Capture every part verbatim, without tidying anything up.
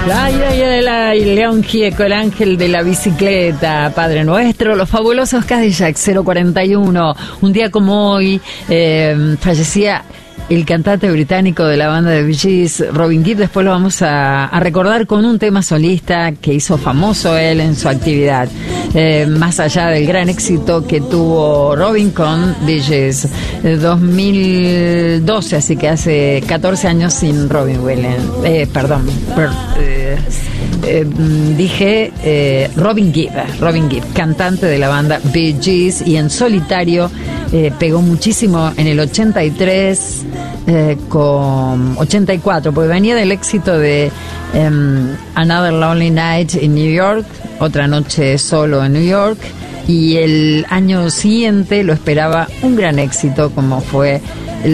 Ay, ay, ay, ay, León Gieco, el ángel de la bicicleta, Padre Nuestro, los fabulosos Cadillac cero cuarenta y uno. Un día como hoy eh, fallecía el cantante británico de la banda de Bee Gees, Robin Gibb. Después lo vamos a, a recordar con un tema solista que hizo famoso él en su actividad. Eh, más allá del gran éxito que tuvo Robin con Bee Gees, eh, dos mil doce, así que hace catorce años sin Robin Williams. Eh, perdón, per, eh, eh, dije eh, Robin Gibb, Robin Gibb, cantante de la banda Bee Gees, y en solitario eh, pegó muchísimo en el ochenta y tres. Eh, con ochenta y cuatro, porque venía del éxito de um, Another Lonely Night in New York, otra noche solo en New York, y el año siguiente lo esperaba un gran éxito como fue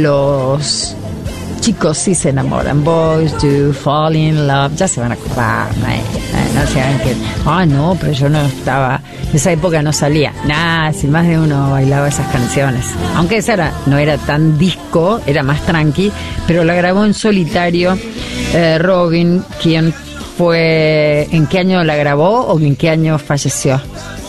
Los Chicos Sí Se Enamoran, Boys Do Fall in Love. Ya se van a acordar, no, no, no se hagan que ah no, pero yo no estaba en esa época, no salía nada, si más de uno bailaba esas canciones, aunque esa era, no era tan disco, era más tranqui, pero la grabó en solitario eh, Robin, quien fue, ¿en qué año la grabó o en qué año falleció?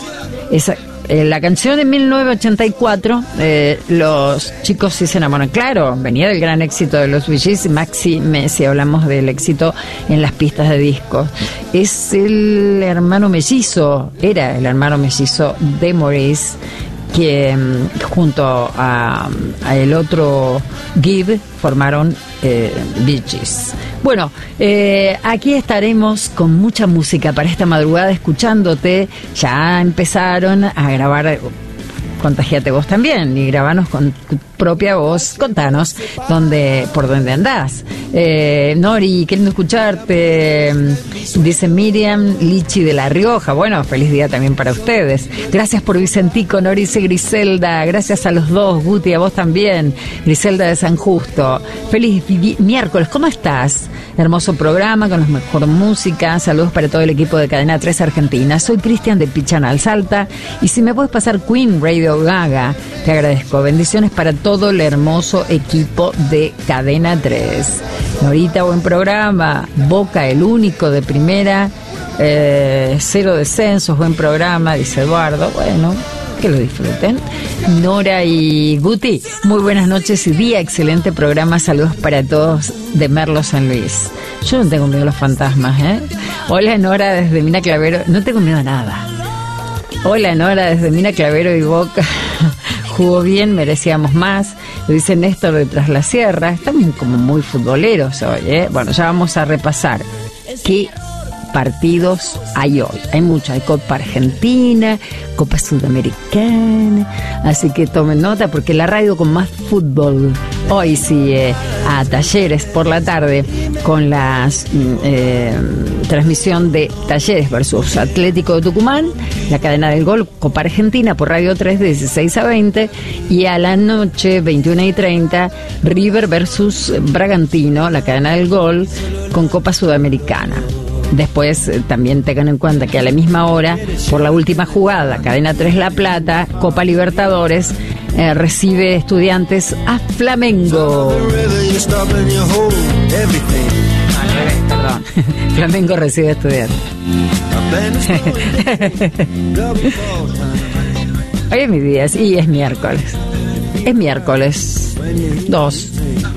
Esa Eh, la canción de mil novecientos ochenta y cuatro, eh, Los Chicos Sí Se Enamoran. Claro, venía del gran éxito de los Bee Gees, Maxi, si hablamos del éxito en las pistas de discos. Es el hermano mellizo, era el hermano mellizo de Maurice, que junto a, a el otro Gibb formaron eh, Bee Gees. Bueno, eh, aquí estaremos con mucha música para esta madrugada escuchándote. Ya empezaron a grabar, contagiate vos también y grabanos con tu propia voz, contanos dónde, por dónde andás. Eh, Nori, queriendo escucharte, dice Miriam Lichi de La Rioja. Bueno, feliz día también para ustedes. Gracias por Vicentico, Nori, dice Griselda. Gracias a los dos, Guti, a vos también, Griselda de San Justo. Feliz miércoles, ¿cómo estás? Hermoso programa con la mejor música. Saludos para todo el equipo de Cadena tres Argentina. Soy Cristian de Pichanal, Salta, y si me puedes pasar Queen, Radio Gaga, te agradezco. Bendiciones para todo el hermoso equipo de Cadena tres. Norita, buen programa. Boca, el único de primera. Eh, cero descensos, buen programa, dice Eduardo. Bueno, que lo disfruten. Nora y Guti, muy buenas noches y día, excelente programa, saludos para todos de Merlo San Luis. Yo no tengo miedo a los fantasmas, ¿eh? Hola Nora desde Mina Clavero, no tengo miedo a nada. Hola Nora desde Mina Clavero y Boca, jugó bien, merecíamos más, lo dice Néstor de Tras la Sierra. Estamos como muy futboleros hoy, ¿eh? Bueno, ya vamos a repasar qué partidos hay hoy. Hay mucho, hay Copa Argentina, Copa Sudamericana, así que tomen nota porque la radio con más fútbol hoy sigue a Talleres por la tarde con la eh, transmisión de Talleres versus Atlético de Tucumán, la cadena del gol, Copa Argentina por Radio tres de dieciséis a veinte, y a la noche veintiuna y treinta River versus Bragantino, la cadena del gol con Copa Sudamericana. Después eh, también tengan en cuenta que a la misma hora, por la última jugada, Cadena tres La Plata, Copa Libertadores, eh, recibe Estudiantes a Flamengo. Ah, perdón, Flamengo recibe Estudiantes. Hoy es mi día, y es miércoles. Es miércoles dos.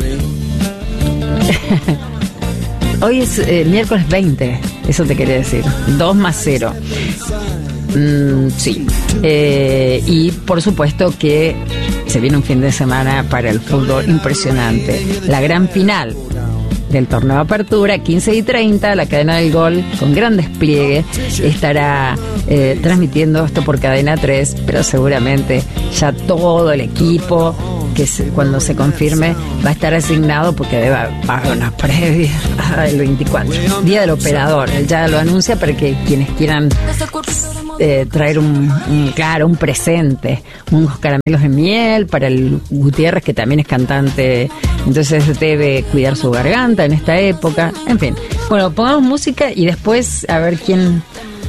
Hoy es eh, miércoles veinte, eso te quería decir. dos más cero. Mm, sí. Eh, y por supuesto que se viene un fin de semana para el fútbol impresionante. La gran final del torneo de apertura, quince y treinta, la cadena del gol, con gran despliegue, estará eh, transmitiendo esto por Cadena tres, pero seguramente ya todo el equipo, que se, cuando se confirme, va a estar asignado porque debe haber una previa el veinticuatro, Día del Operador. Él ya lo anuncia para que quienes quieran eh, traer un, un, claro, un presente, unos caramelos de miel para el Gutiérrez, que también es cantante, entonces debe cuidar su garganta en esta época. En fin, bueno, pongamos música y después a ver quién...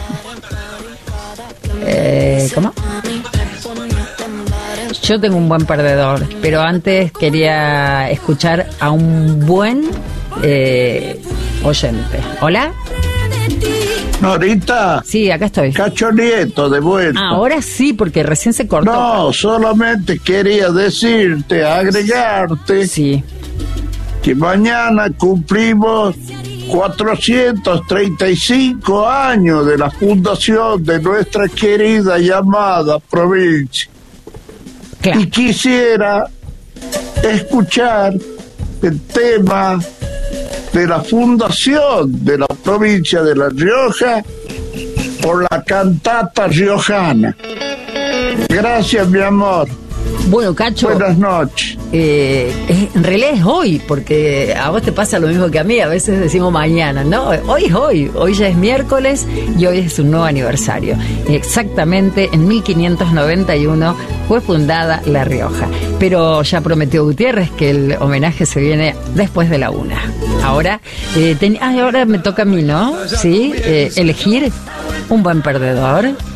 Eh, ¿Cómo? Yo tengo un buen perdedor, pero antes quería escuchar a un buen eh, oyente. ¿Hola? Norita. Sí, acá estoy. Cacho Nieto, de vuelta. Ah, ahora sí, porque recién se cortó. No, solamente quería decirte, agregarte, sí, que mañana cumplimos cuatrocientos treinta y cinco años de la fundación de nuestra querida y amada provincia. Claro. Y quisiera escuchar el tema de la fundación de la provincia de La Rioja por la cantata riojana. Gracias, mi amor. Bueno, Cacho. Buenas noches. Eh, es, en realidad es hoy, porque a vos te pasa lo mismo que a mí, a veces decimos mañana, ¿no? Hoy es hoy, hoy ya es miércoles y hoy es un nuevo aniversario. Exactamente en mil quinientos noventa y uno fue fundada La Rioja, pero ya prometió Gutiérrez que el homenaje se viene después de la una. Ahora, eh, ten, ah, ahora me toca a mí, ¿no? Sí, eh, elegir un buen perdedor.